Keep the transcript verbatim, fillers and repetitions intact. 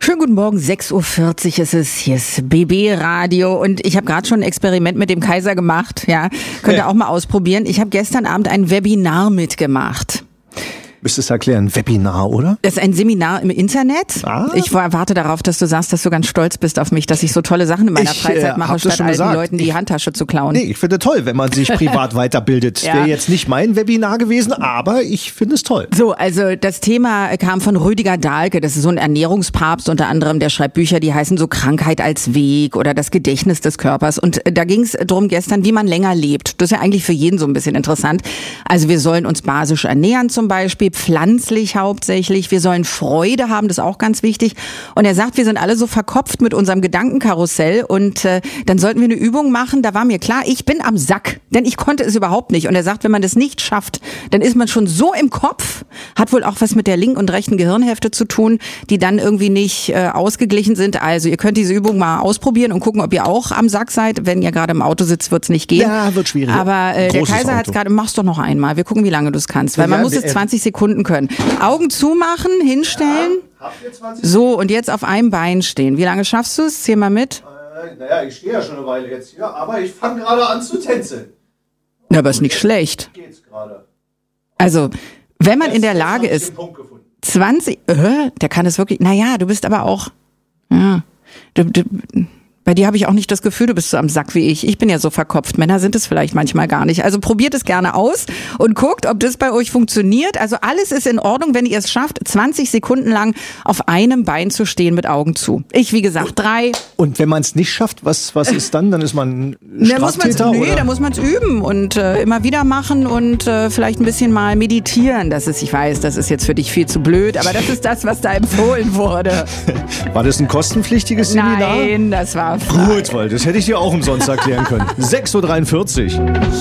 Schönen guten Morgen, sechs Uhr vierzig ist es, hier ist B B Radio und ich habe gerade schon ein Experiment mit dem Kaiser gemacht, ja, könnt ihr auch mal ausprobieren. Ich habe gestern Abend ein Webinar mitgemacht. Müsstest du erklären, Webinar, oder? Das ist ein Seminar im Internet. Ah. Ich warte darauf, dass du sagst, dass du ganz stolz bist auf mich, dass ich so tolle Sachen in meiner ich, Freizeit mache, äh, statt alten gesagt. Leuten die ich, Handtasche zu klauen. Nee, ich finde toll, wenn man sich privat weiterbildet. Ja. Wäre jetzt nicht mein Webinar gewesen, aber ich finde es toll. So, also das Thema kam von Rüdiger Dahlke. Das ist so ein Ernährungspapst unter anderem, der schreibt Bücher, die heißen so Krankheit als Weg oder das Gedächtnis des Körpers. Und da ging es darum gestern, wie man länger lebt. Das ist ja eigentlich für jeden so ein bisschen interessant. Also wir sollen uns basisch ernähren zum Beispiel, pflanzlich hauptsächlich. Wir sollen Freude haben, das ist auch ganz wichtig. Und er sagt, wir sind alle so verkopft mit unserem Gedankenkarussell und äh, dann sollten wir eine Übung machen. Da war mir klar, ich bin am Sack, denn ich konnte es überhaupt nicht. Und er sagt, wenn man das nicht schafft, dann ist man schon so im Kopf, hat wohl auch was mit der linken und rechten Gehirnhälfte zu tun, die dann irgendwie nicht äh, ausgeglichen sind. Also ihr könnt diese Übung mal ausprobieren und gucken, ob ihr auch am Sack seid. Wenn ihr gerade im Auto sitzt, wird es nicht gehen. Ja, wird schwierig. Aber äh, der Kaiser hat es gerade, mach's doch noch einmal. Wir gucken, wie lange du es kannst. Weil man ja, muss es zwanzig Sekunden können. Augen zumachen, hinstellen. Ja, so, und jetzt auf einem Bein stehen. Wie lange schaffst du es? Zähl mal mit. Äh, naja, ich stehe ja schon eine Weile jetzt hier, aber ich fange gerade an zu tänzeln. Ja, aber ist nicht schlecht. Geht's gerade. Also, wenn man jetzt in der Lage ist, zwanzig, äh, der kann es wirklich, naja, du bist aber auch, ja, du, du, bei dir habe ich auch nicht das Gefühl, du bist so am Sack wie ich. Ich bin ja so verkopft. Männer sind es vielleicht manchmal gar nicht. Also probiert es gerne aus und guckt, ob das bei euch funktioniert. Also alles ist in Ordnung, wenn ihr es schafft, zwanzig Sekunden lang auf einem Bein zu stehen mit Augen zu. Ich, wie gesagt, drei. Und wenn man es nicht schafft, was, was ist dann? Dann ist man Straftäter? Nö, oder? Da muss man es üben und äh, immer wieder machen und äh, vielleicht ein bisschen mal meditieren. Das ist, ich weiß, das ist jetzt für dich viel zu blöd, aber das ist das, was da empfohlen wurde. War das ein kostenpflichtiges Seminar? Nein, das war Gut, weil das hätte ich dir auch umsonst erklären können. sechs Uhr dreiundvierzig.